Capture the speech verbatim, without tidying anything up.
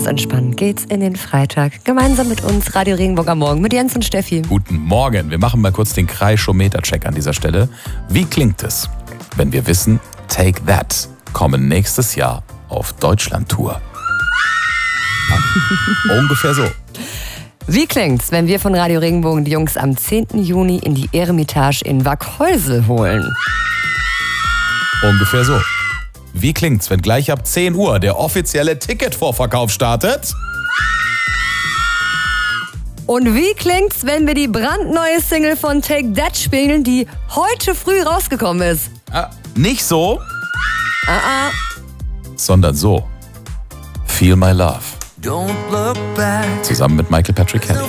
ganz entspannt geht's in den Freitag. Gemeinsam mit uns Radio Regenbogen am Morgen mit Jens und Steffi. Guten Morgen. Wir machen mal kurz den Kreischometer-Check an dieser Stelle. Wie klingt es, wenn wir wissen, Take That kommen nächstes Jahr auf Deutschland-Tour? Ungefähr so. Wie klingt's, wenn wir von Radio Regenbogen die Jungs am zehnten Juni in die Eremitage in Wackhäusel holen? Ungefähr so. Wie klingt's, wenn gleich ab zehn Uhr der offizielle Ticketvorverkauf startet? Und wie klingt's, wenn wir die brandneue Single von Take That spielen, die heute früh rausgekommen ist? Ah, nicht so, Ah, ah. sondern so. Feel My Love. Don't look back. Zusammen mit Michael Patrick Kelly.